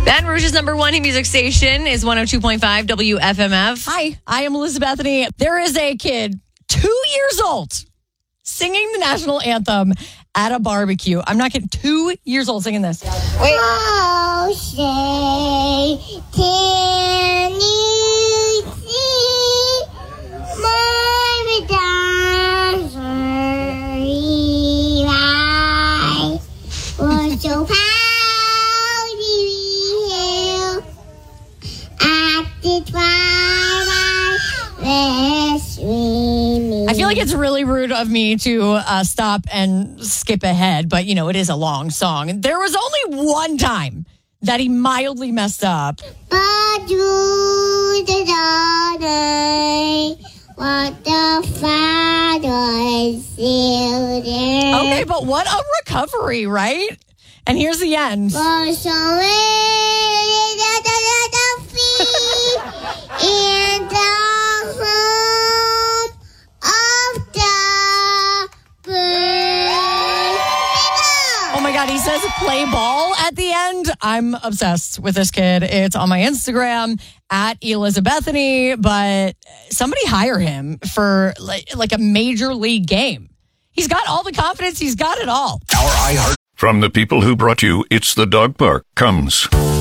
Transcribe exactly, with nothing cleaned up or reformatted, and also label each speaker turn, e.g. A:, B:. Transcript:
A: Baton Rouge's number one music station is one oh two point five W F M F.
B: Hi, I am Elizabeth Bethany. There is a kid, two years old, singing the national anthem at a barbecue. I'm not kidding. Two years old singing this. Wait.
C: Oh, say, can you see my dance? Was so proud to be here at the twilight rest with me.
B: I feel like it's really rude of me to uh, stop and skip ahead, but, you know, it is a long song. There was only one time that he mildly messed up.
C: But through the daughter, what the father is still there.
B: Okay, but what a recovery, right? And here's the end.
C: For so many da, da, da, da, feet in the home of the birds.
B: Oh my God, he says play ball at the end. I'm obsessed with this kid. It's on my Instagram at Elizabethany, but somebody hire him for like, like a major league game. He's got all the confidence. He's got it all.
D: Our iHeart. From the people who brought you It's the Dog Park comes